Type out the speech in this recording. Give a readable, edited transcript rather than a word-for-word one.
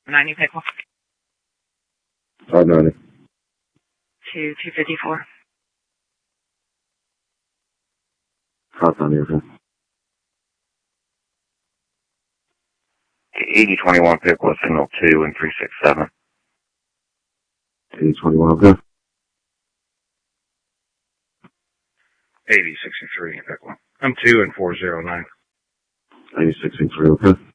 90 Pickle. 590. To 254. 590, okay. 8021 Pickle, signal 2 and 367. 8021, okay. 8063 Pickle. I'm 2 and 409. 8063, okay.